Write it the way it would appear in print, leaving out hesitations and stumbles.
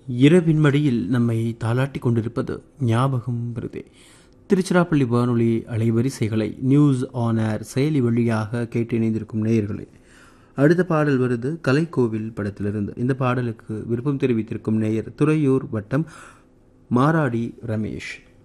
இரவின் மடியில் நம்மை தாளாட்டி கொண்டிருப்பது ஞாபகம் வருதே. திருச்சிராப்பள்ளி வானொலி அலைவரிசைகளை நியூஸ் ஆன் ஏர் செயலி வழியாக கேட்டு இணைந்திருக்கும் நேயர்களே, அடுத்த பாடல் வருது கலைக்கோவில் படத்திலிருந்து. இந்த பாடலுக்கு விருப்பம் தெரிவித்திருக்கும் நேயர் துறையூர் வட்டம் மாராடி ரமேஷ்.